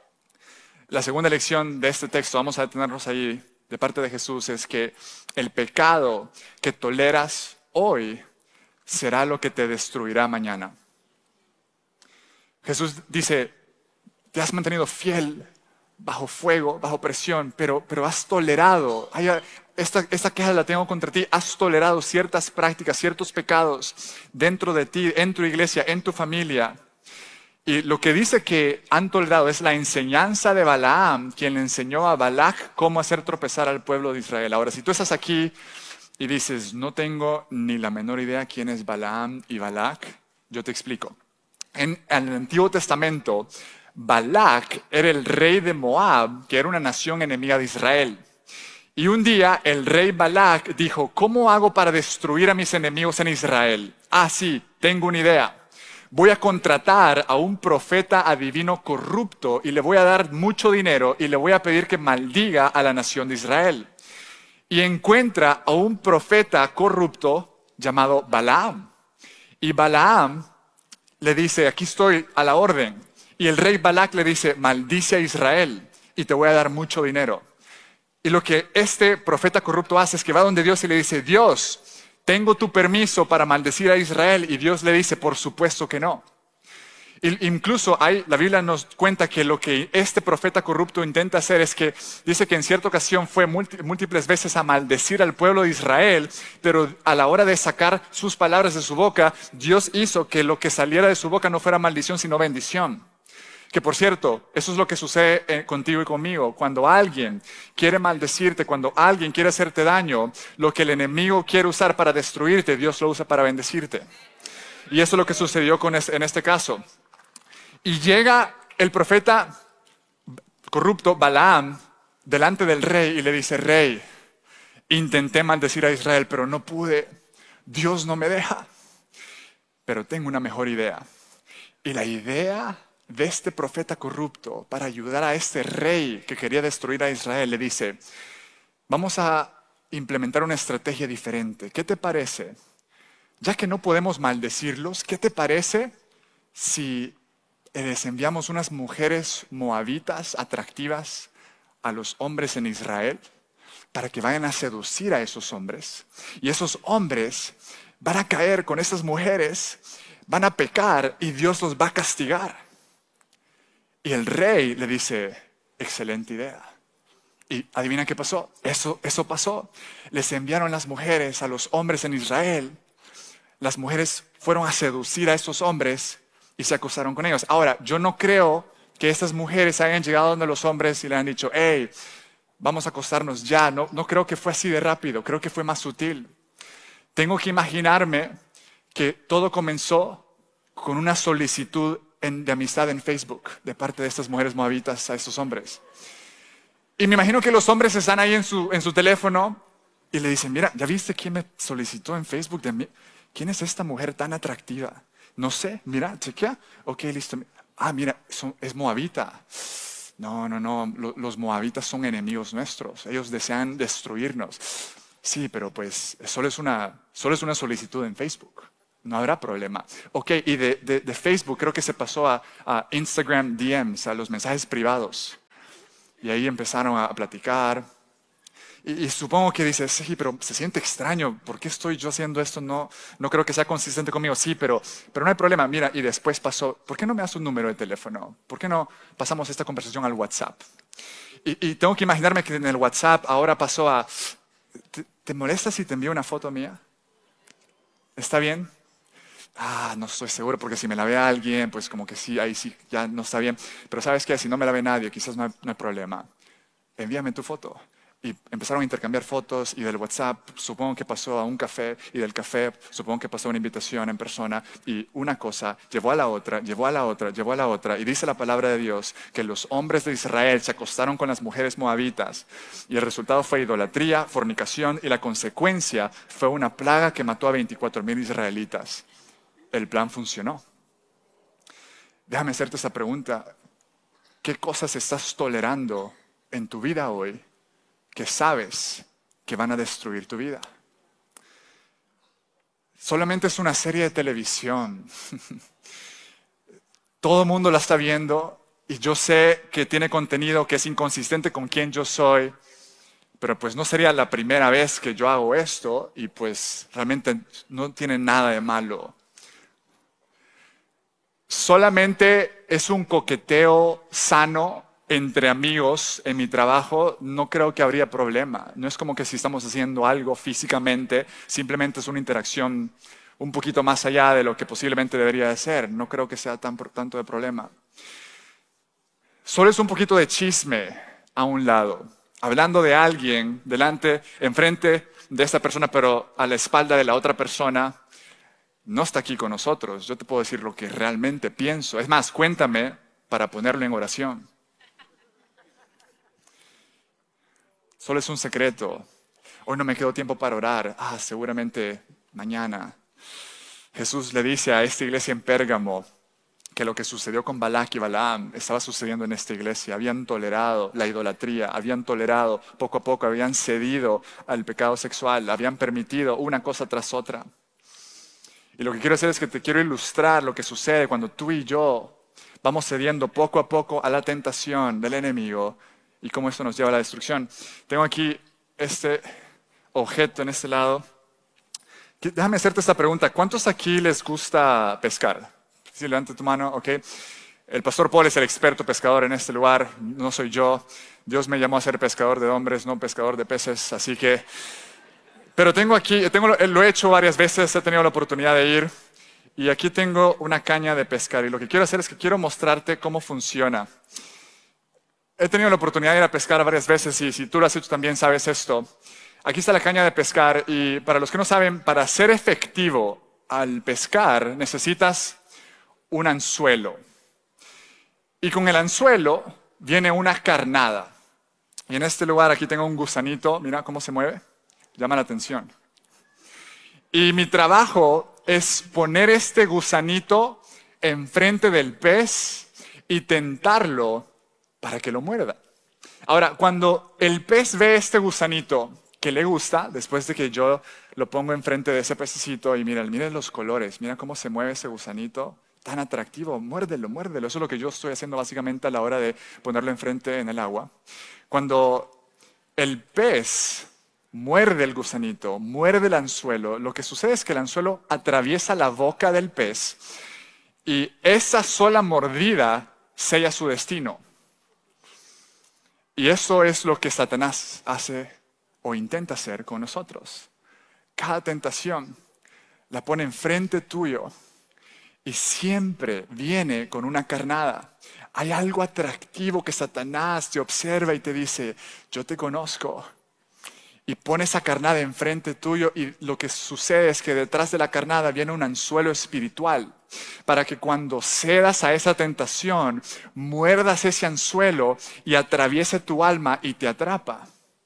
La segunda lección de este texto, vamos a detenernos ahí, de parte de Jesús, es que el pecado que toleras hoy será lo que te destruirá mañana. Jesús dice, te has mantenido fiel bajo fuego, bajo presión, pero has tolerado, esta queja la tengo contra ti, has tolerado ciertas prácticas, ciertos pecados dentro de ti, en tu iglesia, en tu familia. Y lo que dice que han tolerado es la enseñanza de Balaam, quien le enseñó a Balac cómo hacer tropezar al pueblo de Israel. Ahora, si tú estás aquí y dices, no tengo ni la menor idea quién es Balaam y Balac, yo te explico. En el Antiguo Testamento, Balac era el rey de Moab, que era una nación enemiga de Israel. Y un día el rey Balac dijo, ¿cómo hago para destruir a mis enemigos en Israel? Ah, sí, tengo una idea. Voy a contratar a un profeta adivino corrupto y le voy a dar mucho dinero y le voy a pedir que maldiga a la nación de Israel. Y encuentra a un profeta corrupto llamado Balaam. Y Balaam le dice, aquí estoy a la orden. Y el rey Balac le dice, maldice a Israel y te voy a dar mucho dinero. Y lo que este profeta corrupto hace es que va donde Dios y le dice, Dios, tengo tu permiso para maldecir a Israel. Y Dios le dice, por supuesto que no. Incluso la Biblia nos cuenta que lo que este profeta corrupto intenta hacer es que dice que en cierta ocasión fue múltiples veces a maldecir al pueblo de Israel, pero a la hora de sacar sus palabras de su boca, Dios hizo que lo que saliera de su boca no fuera maldición, sino bendición. Que por cierto, eso es lo que sucede contigo y conmigo. Cuando alguien quiere maldecirte, cuando alguien quiere hacerte daño, lo que el enemigo quiere usar para destruirte, Dios lo usa para bendecirte. Y eso es lo que sucedió en este caso. Y llega el profeta corrupto, Balaam, delante del rey y le dice, rey, intenté maldecir a Israel, pero no pude. Dios no me deja. Pero tengo una mejor idea. Y la idea de este profeta corrupto para ayudar a este rey que quería destruir a Israel, le dice, vamos a implementar una estrategia diferente. ¿Qué te parece? Ya que no podemos maldecirlos, ¿qué te parece si les enviamos unas mujeres moabitas atractivas a los hombres en Israel para que vayan a seducir a esos hombres? Y esos hombres van a caer con esas mujeres, van a pecar y Dios los va a castigar. Y el rey le dice, excelente idea. Y adivina qué pasó. Eso pasó. Les enviaron las mujeres a los hombres en Israel. Las mujeres fueron a seducir a esos hombres y se acostaron con ellos. Ahora, yo no creo que estas mujeres hayan llegado donde los hombres y le han dicho, hey, vamos a acostarnos ya. No creo que fue así de rápido. Creo que fue más sutil. Tengo que imaginarme que todo comenzó con una solicitud de amistad en Facebook de parte de estas mujeres moabitas a estos hombres. Y me imagino que los hombres están ahí en su teléfono y le dicen, mira, ¿ya viste quién me solicitó en Facebook de mí? ¿Quién es esta mujer tan atractiva? No sé, mira, chequea. Ok, listo. Ah, mira, es moabita. No, los moabitas son enemigos nuestros. Ellos desean destruirnos. Sí, pero pues solo es una solicitud en Facebook. No habrá problema. Ok, y de Facebook creo que se pasó a Instagram DMs, a los mensajes privados. Y ahí empezaron a platicar. Y supongo que dices, sí, pero se siente extraño. ¿Por qué estoy yo haciendo esto? No creo que sea consistente conmigo. Sí, pero no hay problema. Mira, y después pasó, ¿por qué no me das un número de teléfono? ¿Por qué no pasamos esta conversación al WhatsApp? Y tengo que imaginarme que en el WhatsApp ahora pasó a, ¿te molesta si te envío una foto mía? ¿Está bien? No estoy seguro porque si me la ve alguien, pues como que sí, ahí sí, ya no está bien. Pero ¿sabes qué? Si no me la ve nadie, quizás no hay problema. Envíame tu foto. Y empezaron a intercambiar fotos y del WhatsApp supongo que pasó a un café y del café supongo que pasó a una invitación en persona y una cosa llevó a la otra, llevó a la otra, llevó a la otra y dice la palabra de Dios que los hombres de Israel se acostaron con las mujeres moabitas y el resultado fue idolatría, fornicación y la consecuencia fue una plaga que mató a 24,000 israelitas. El plan funcionó. Déjame hacerte esta pregunta. ¿Qué cosas estás tolerando en tu vida hoy que sabes que van a destruir tu vida? Solamente es una serie de televisión. Todo el mundo la está viendo y yo sé que tiene contenido que es inconsistente con quien yo soy, pero pues no sería la primera vez que yo hago esto y pues realmente no tiene nada de malo. Solamente es un coqueteo sano entre amigos en mi trabajo, no creo que habría problema. No es como que si estamos haciendo algo físicamente, simplemente es una interacción un poquito más allá de lo que posiblemente debería de ser. No creo que sea tanto de problema. Solo es un poquito de chisme a un lado, hablando de alguien enfrente de esta persona, pero a la espalda de la otra persona. No está aquí con nosotros. Yo te puedo decir lo que realmente pienso. Es más, cuéntame para ponerlo en oración. Solo es un secreto. Hoy no me quedó tiempo para orar. Seguramente mañana. Jesús le dice a esta iglesia en Pérgamo que lo que sucedió con Balac y Balaam estaba sucediendo en esta iglesia. Habían tolerado la idolatría, habían tolerado poco a poco, habían cedido al pecado sexual, habían permitido una cosa tras otra. Y lo que quiero hacer es que te quiero ilustrar lo que sucede cuando tú y yo vamos cediendo poco a poco a la tentación del enemigo y cómo esto nos lleva a la destrucción. Tengo aquí este objeto en este lado. Déjame hacerte esta pregunta. ¿Cuántos aquí les gusta pescar? Sí, levanta tu mano, ok. El pastor Paul es el experto pescador en este lugar, no soy yo. Dios me llamó a ser pescador de hombres, no pescador de peces, así que... Pero lo he hecho varias veces, he tenido la oportunidad de ir y aquí tengo una caña de pescar y lo que quiero hacer es que quiero mostrarte cómo funciona. He tenido la oportunidad de ir a pescar varias veces y si tú lo has hecho también sabes esto. Aquí está la caña de pescar y para los que no saben, para ser efectivo al pescar necesitas un anzuelo. Y con el anzuelo viene una carnada. Y en este lugar aquí tengo un gusanito, mira cómo se mueve. Llama la atención. Y mi trabajo es poner este gusanito enfrente del pez y tentarlo para que lo muerda. Ahora, cuando el pez ve este gusanito que le gusta, después de que yo lo pongo enfrente de ese pececito y miren los colores, mira cómo se mueve ese gusanito, tan atractivo, muérdelo. Eso es lo que yo estoy haciendo básicamente a la hora de ponerlo enfrente en el agua. Cuando el pez muerde el gusanito, muerde el anzuelo, lo que sucede es que el anzuelo atraviesa la boca del pez y esa sola mordida sella su destino. Y eso es lo que Satanás hace o intenta hacer con nosotros. Cada tentación la pone enfrente tuyo y siempre viene con una carnada. Hay algo atractivo que Satanás te observa y te dice, yo te conozco. y pone esa carnada enfrente tuyo, y lo que sucede es que detrás de la carnada viene un anzuelo espiritual para que cuando cedas a esa tentación, muerdas ese anzuelo y atraviese tu alma y te atrapa.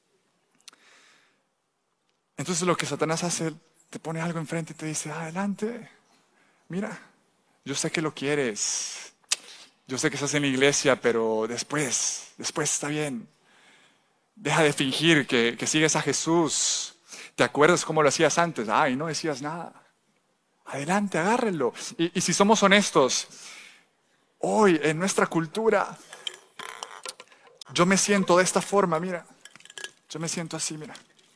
Entonces lo que Satanás hace, te pone algo enfrente y te dice, adelante, mira, yo sé que lo quieres, yo sé que estás en la iglesia, pero después está bien. Deja de fingir que sigues a Jesús. ¿Te acuerdas cómo lo hacías antes? Ay, no decías nada. Adelante, agárrenlo. Y si somos honestos, hoy en nuestra cultura, yo me siento de esta forma, mira. Yo me siento así, mira.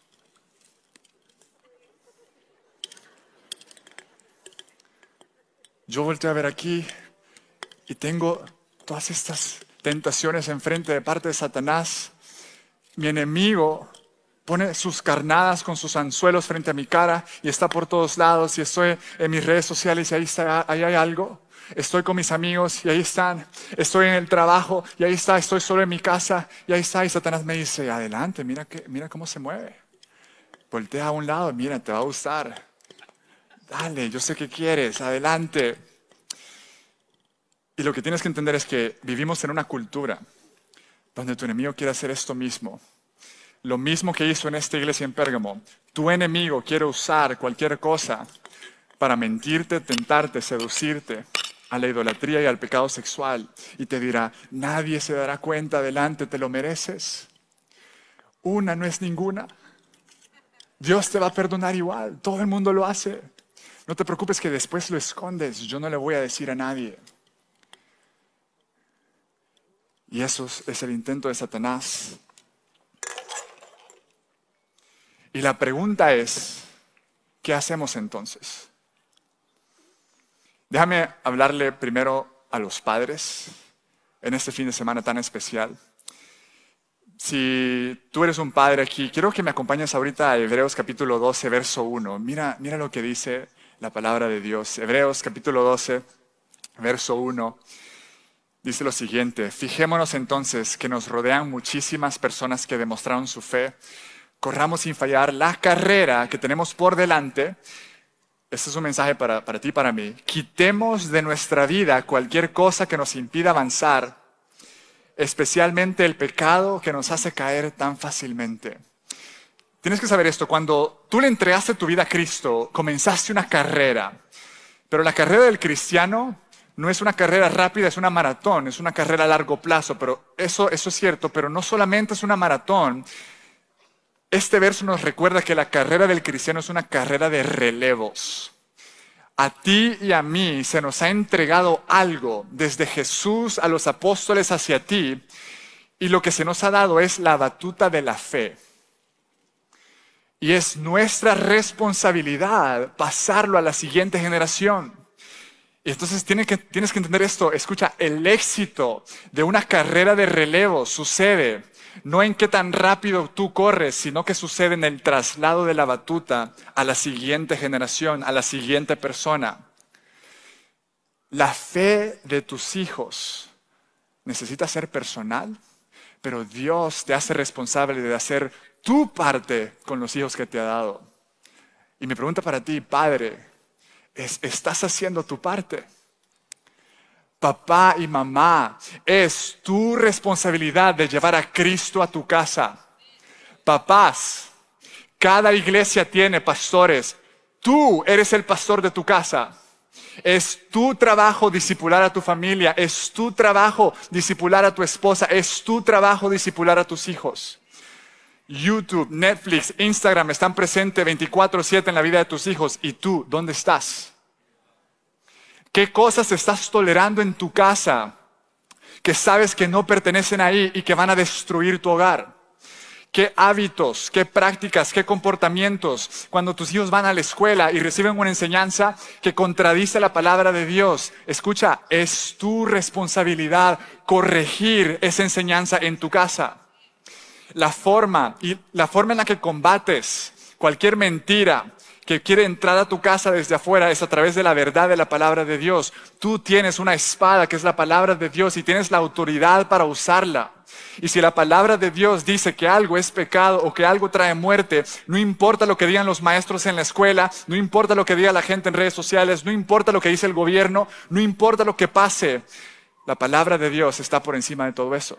Yo volteo a ver aquí y tengo todas estas tentaciones enfrente de parte de Satanás. Mi enemigo pone sus carnadas con sus anzuelos frente a mi cara y está por todos lados, y estoy en mis redes sociales y ahí hay algo. Estoy con mis amigos y ahí están. Estoy en el trabajo y ahí está. Estoy solo en mi casa y ahí está. Y Satanás me dice, adelante, mira cómo se mueve. Voltea a un lado, mira, te va a gustar. Dale, yo sé que quieres, adelante. Y lo que tienes que entender es que vivimos en una cultura donde tu enemigo quiere hacer esto mismo. Lo mismo que hizo en esta iglesia en Pérgamo. Tu enemigo quiere usar cualquier cosa para mentirte, tentarte, seducirte a la idolatría y al pecado sexual. Y te dirá, nadie se dará cuenta, adelante, te lo mereces. Una no es ninguna. Dios te va a perdonar igual, todo el mundo lo hace. No te preocupes que después lo escondes, yo no le voy a decir a nadie. Y eso es el intento de Satanás. Y la pregunta es, ¿qué hacemos entonces? Déjame hablarle primero a los padres en este fin de semana tan especial. Si tú eres un padre aquí, quiero que me acompañes ahorita a Hebreos capítulo 12, verso 1. Mira lo que dice la palabra de Dios. Hebreos capítulo 12, verso 1. Dice lo siguiente: fijémonos entonces que nos rodean muchísimas personas que demostraron su fe. Corramos sin fallar la carrera que tenemos por delante. Este es un mensaje para ti y para mí. Quitemos de nuestra vida cualquier cosa que nos impida avanzar, especialmente el pecado que nos hace caer tan fácilmente. Tienes que saber esto: cuando tú le entregaste tu vida a Cristo, comenzaste una carrera. Pero la carrera del cristiano no es una carrera rápida, es una maratón, es una carrera a largo plazo. Pero eso es cierto, pero no solamente es una maratón. Este verso nos recuerda que la carrera del cristiano es una carrera de relevos. A ti y a mí se nos ha entregado algo, desde Jesús a los apóstoles hacia ti, y lo que se nos ha dado es la batuta de la fe. Y es nuestra responsabilidad pasarlo a la siguiente generación. Y entonces tienes que entender esto. Escucha, el éxito de una carrera de relevo sucede no en qué tan rápido tú corres, sino que sucede en el traslado de la batuta a la siguiente generación, a la siguiente persona. La fe de tus hijos necesita ser personal, pero Dios te hace responsable de hacer tu parte con los hijos que te ha dado. Y mi pregunta para ti, padre, ¿estás haciendo tu parte? Papá y mamá, es tu responsabilidad de llevar a Cristo a tu casa. Papás, cada iglesia tiene pastores. Tú eres el pastor de tu casa. Es tu trabajo discipular a tu familia. Es tu trabajo discipular a tu esposa. Es tu trabajo discipular a tus hijos. YouTube, Netflix, Instagram están presentes 24/7 en la vida de tus hijos. ¿Y tú, dónde estás? ¿Qué cosas estás tolerando en tu casa que sabes que no pertenecen ahí y que van a destruir tu hogar? ¿Qué hábitos, qué prácticas, qué comportamientos cuando tus hijos van a la escuela y reciben una enseñanza que contradice la palabra de Dios? Escucha, es tu responsabilidad corregir esa enseñanza en tu casa. La forma en la que combates cualquier mentira que quiere entrar a tu casa desde afuera es a través de la verdad de la palabra de Dios. Tú tienes una espada que es la palabra de Dios y tienes la autoridad para usarla. Y si la palabra de Dios dice que algo es pecado o que algo trae muerte, no importa lo que digan los maestros en la escuela, no importa lo que diga la gente en redes sociales, no importa lo que dice el gobierno, no importa lo que pase, la palabra de Dios está por encima de todo eso.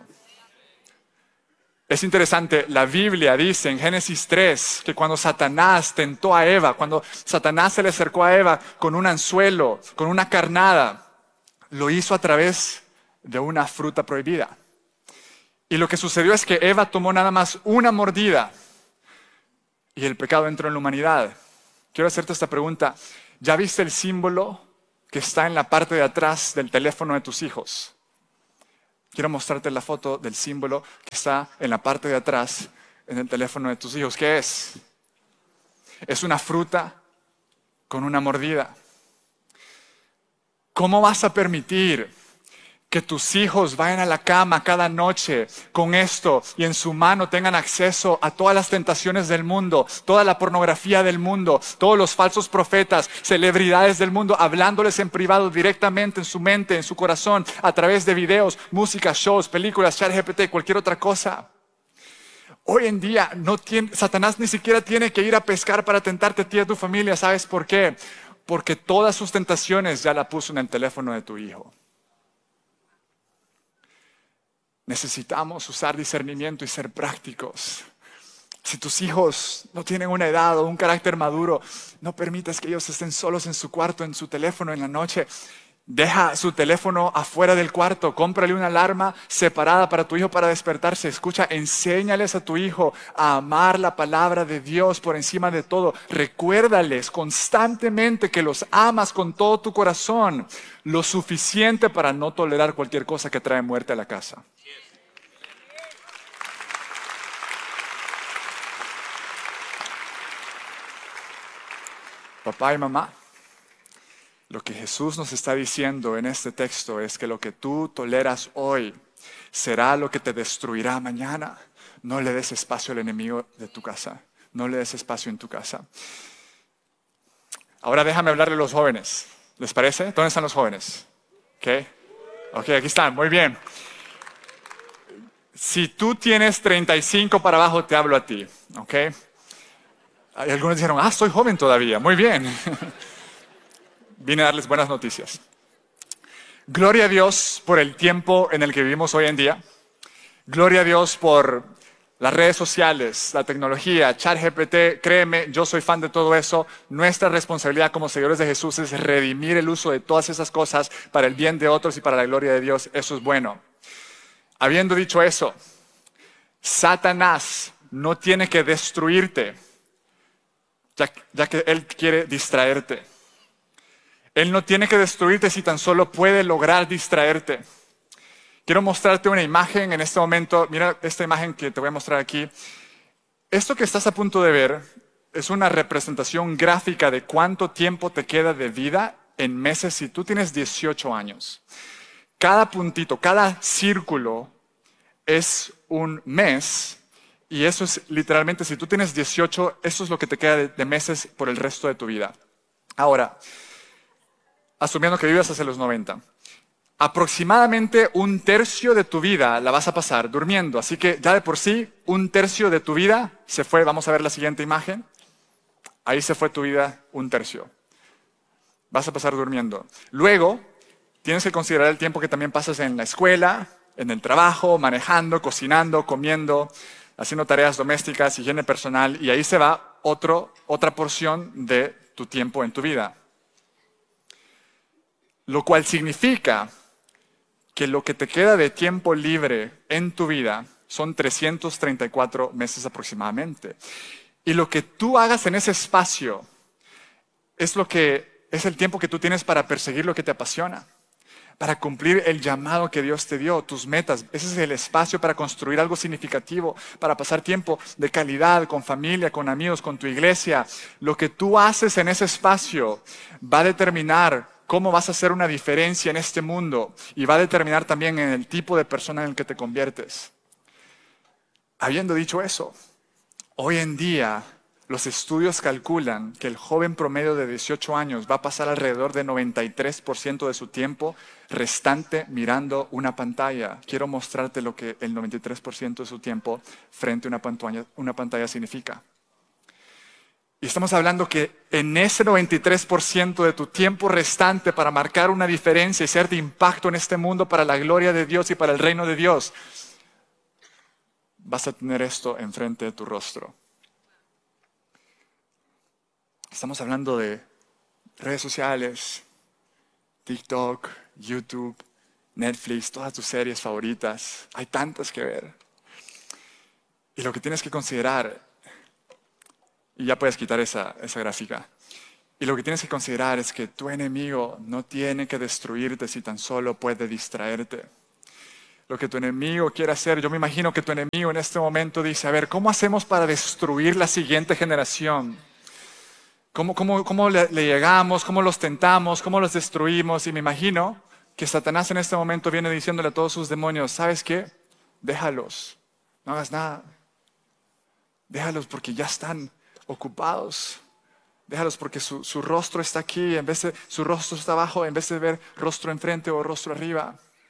Es interesante, la Biblia dice en Génesis 3 que cuando Satanás tentó a Eva, cuando Satanás se le acercó a Eva con un anzuelo, con una carnada, lo hizo a través de una fruta prohibida. Y lo que sucedió es que Eva tomó nada más una mordida y el pecado entró en la humanidad. Quiero hacerte esta pregunta. ¿Ya viste el símbolo que está en la parte de atrás del teléfono de tus hijos? Quiero mostrarte la foto del símbolo que está en la parte de atrás en el teléfono de tus hijos. ¿Qué es? Es una fruta con una mordida. ¿Cómo vas a permitir que tus hijos vayan a la cama cada noche con esto y en su mano tengan acceso a todas las tentaciones del mundo, toda la pornografía del mundo, todos los falsos profetas, celebridades del mundo, hablándoles en privado directamente en su mente, en su corazón, a través de videos, música, shows, películas, ChatGPT, cualquier otra cosa? Hoy en día Satanás ni siquiera tiene que ir a pescar para tentarte a ti y a tu familia. ¿Sabes por qué? Porque todas sus tentaciones ya la puso en el teléfono de tu hijo. Necesitamos usar discernimiento y ser prácticos. Si tus hijos no tienen una edad o un carácter maduro, no permitas que ellos estén solos en su cuarto, en su teléfono en la noche. Deja su teléfono afuera del cuarto, cómprale una alarma separada para tu hijo para despertarse. Escucha, enséñales a tu hijo a amar la palabra de Dios por encima de todo. Recuérdales constantemente que los amas con todo tu corazón, lo suficiente para no tolerar cualquier cosa que trae muerte a la casa. Papá y mamá, lo que Jesús nos está diciendo en este texto es que lo que tú toleras hoy será lo que te destruirá mañana. No le des espacio al enemigo de tu casa. No le des espacio en tu casa. Ahora déjame hablarle a los jóvenes. ¿Les parece? ¿Dónde están los jóvenes? Ok, aquí están. Muy bien. Si tú tienes 35 para abajo, te hablo a ti. ¿Ok? Y algunos dijeron, soy joven todavía. Muy bien. Vine a darles buenas noticias. Gloria a Dios por el tiempo en el que vivimos hoy en día. Gloria a Dios por las redes sociales, la tecnología, ChatGPT. Créeme, yo soy fan de todo eso. Nuestra responsabilidad como seguidores de Jesús es redimir el uso de todas esas cosas para el bien de otros y para la gloria de Dios. Eso es bueno. Habiendo dicho eso, Satanás no tiene que destruirte, ya que él quiere distraerte. Él no tiene que destruirte si tan solo puede lograr distraerte. Quiero mostrarte una imagen en este momento. Mira esta imagen que te voy a mostrar aquí. Esto que estás a punto de ver es una representación gráfica de cuánto tiempo te queda de vida en meses si tú tienes 18 años. Cada puntito, cada círculo es un mes. Y eso es literalmente, si tú tienes 18, eso es lo que te queda de meses por el resto de tu vida. Ahora, asumiendo que vivas hacia los 90, aproximadamente un tercio de tu vida la vas a pasar durmiendo. Así que ya de por sí, un tercio de tu vida se fue. Vamos a ver la siguiente imagen. Ahí se fue tu vida, un tercio. Vas a pasar durmiendo. Luego, tienes que considerar el tiempo que también pasas en la escuela, en el trabajo, manejando, cocinando, comiendo, haciendo tareas domésticas, higiene personal, y ahí se va otra porción de tu tiempo en tu vida. Lo cual significa que lo que te queda de tiempo libre en tu vida son 334 meses aproximadamente. Y lo que tú hagas en ese espacio es el tiempo que tú tienes para perseguir lo que te apasiona, para cumplir el llamado que Dios te dio, tus metas. Ese es el espacio para construir algo significativo, para pasar tiempo de calidad con familia, con amigos, con tu iglesia. Lo que tú haces en ese espacio va a determinar cómo vas a hacer una diferencia en este mundo y va a determinar también en el tipo de persona en el que te conviertes. Habiendo dicho eso, hoy en día los estudios calculan que el joven promedio de 18 años va a pasar alrededor de 93% de su tiempo restante mirando una pantalla. Quiero mostrarte lo que el 93% de su tiempo frente a una pantalla significa. Y estamos hablando que en ese 93% de tu tiempo restante para marcar una diferencia y ser de impacto en este mundo para la gloria de Dios y para el reino de Dios, vas a tener esto enfrente de tu rostro. Estamos hablando de redes sociales, TikTok, YouTube, Netflix, todas tus series favoritas. Hay tantas que ver. Y lo que tienes que considerar, y ya puedes quitar esa gráfica, y lo que tienes que considerar es que tu enemigo no tiene que destruirte si tan solo puede distraerte. Lo que tu enemigo quiere hacer, yo me imagino que tu enemigo en este momento dice, a ver, ¿cómo hacemos para destruir la siguiente generación? ¿Cómo le llegamos? ¿Cómo los tentamos? ¿Cómo los destruimos? Y me imagino que Satanás en este momento viene diciéndole a todos sus demonios, ¿sabes qué? Déjalos, no hagas nada. Déjalos porque ya están ocupados. Déjalos porque su rostro está aquí, su rostro está abajo, en vez de ver rostro enfrente o rostro arriba.